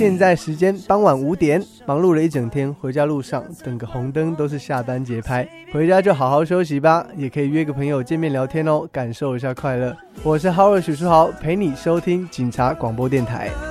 现在时间傍晚5点，忙碌了一整天，回家路上等个红灯都是下班节拍，回家就好好休息吧，也可以约个朋友见面聊天哦，感受一下快乐。我是 Howard 许书豪，陪你收听警察广播电台。